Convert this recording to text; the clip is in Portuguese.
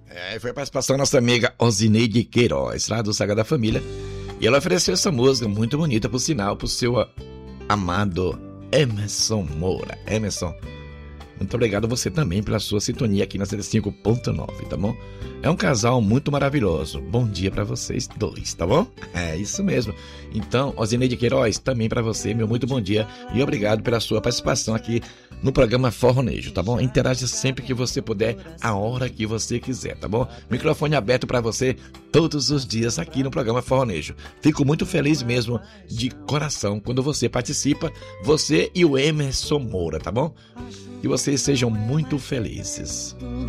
Foi a participação da nossa amiga Osineide Queiroz, lá do Saga da Família. E ela ofereceu essa música muito bonita, por sinal, pro seu amado Emerson Moura. Emerson, muito obrigado a você também pela sua sintonia aqui na 105.9, tá bom? É um casal muito maravilhoso. Bom dia pra vocês dois, tá bom? É isso mesmo. Então, Osineide Queiroz, também pra você, meu muito bom dia e obrigado pela sua participação aqui no programa Forronejo, tá bom? Interaja sempre que você puder, a hora que você quiser, tá bom? Microfone aberto pra você todos os dias aqui no programa Forronejo. Fico muito feliz mesmo, de coração, quando você participa, você e o Emerson Moura, tá bom? Que vocês sejam muito felizes.